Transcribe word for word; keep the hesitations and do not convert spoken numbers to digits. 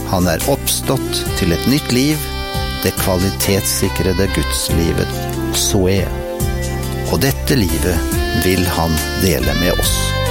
Han er oppstått til et nytt liv, det kvalitetssikrede gudslivet, Zoe. Og dette livet vil han dele med oss.